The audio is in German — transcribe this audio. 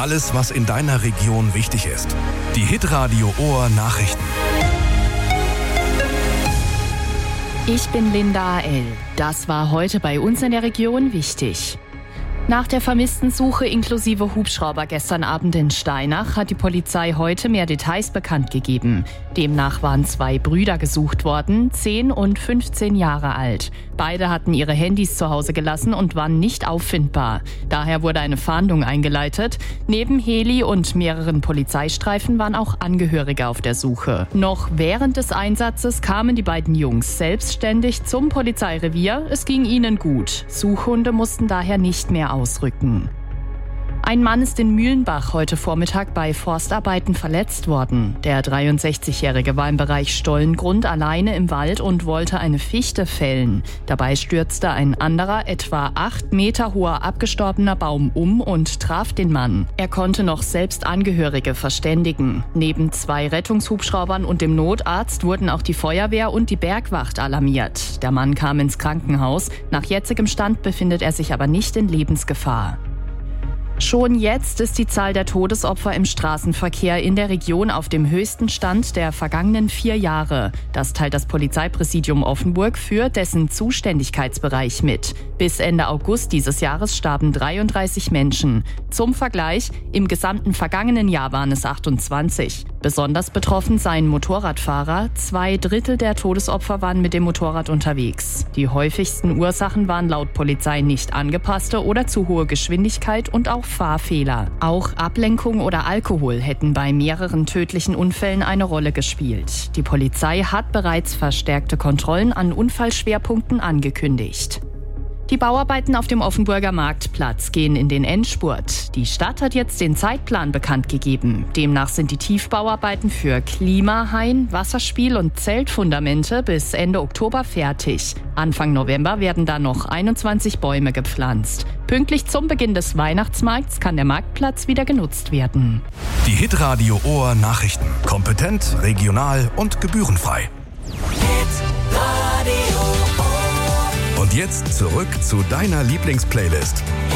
Alles, was in deiner Region wichtig ist. Die Hitradio Ohr Nachrichten. Ich bin Linda A.L. Das war heute bei uns in der Region wichtig. Nach der vermissten Suche inklusive Hubschrauber gestern Abend in Steinach hat die Polizei heute mehr Details bekannt gegeben. Demnach waren 2 Brüder gesucht worden, 10 und 15 Jahre alt. Beide hatten ihre Handys zu Hause gelassen und waren nicht auffindbar. Daher wurde eine Fahndung eingeleitet. Neben Heli und mehreren Polizeistreifen waren auch Angehörige auf der Suche. Noch während des Einsatzes kamen die beiden Jungs selbstständig zum Polizeirevier. Es ging ihnen gut. Suchhunde mussten daher nicht mehr ausrücken. Ein Mann ist in Mühlenbach heute Vormittag bei Forstarbeiten verletzt worden. Der 63-Jährige war im Bereich Stollengrund alleine im Wald und wollte eine Fichte fällen. Dabei stürzte ein anderer, etwa 8 Meter hoher abgestorbener Baum um und traf den Mann. Er konnte noch selbst Angehörige verständigen. Neben 2 Rettungshubschraubern und dem Notarzt wurden auch die Feuerwehr und die Bergwacht alarmiert. Der Mann kam ins Krankenhaus. Nach jetzigem Stand befindet er sich aber nicht in Lebensgefahr. Schon jetzt ist die Zahl der Todesopfer im Straßenverkehr in der Region auf dem höchsten Stand der vergangenen 4 Jahre. Das teilt das Polizeipräsidium Offenburg für dessen Zuständigkeitsbereich mit. Bis Ende August dieses Jahres starben 33 Menschen. Zum Vergleich, im gesamten vergangenen Jahr waren es 28. Besonders betroffen seien Motorradfahrer. 2/3 der Todesopfer waren mit dem Motorrad unterwegs. Die häufigsten Ursachen waren laut Polizei nicht angepasste oder zu hohe Geschwindigkeit und auch Fahrfehler. Auch Ablenkung oder Alkohol hätten bei mehreren tödlichen Unfällen eine Rolle gespielt. Die Polizei hat bereits verstärkte Kontrollen an Unfallschwerpunkten angekündigt. Die Bauarbeiten auf dem Offenburger Marktplatz gehen in den Endspurt. Die Stadt hat jetzt den Zeitplan bekannt gegeben. Demnach sind die Tiefbauarbeiten für Klimahain, Wasserspiel und Zeltfundamente bis Ende Oktober fertig. Anfang November werden dann noch 21 Bäume gepflanzt. Pünktlich zum Beginn des Weihnachtsmarkts kann der Marktplatz wieder genutzt werden. Die Hitradio Ohr Nachrichten. Kompetent, regional und gebührenfrei. Und jetzt zurück zu deiner Lieblingsplaylist.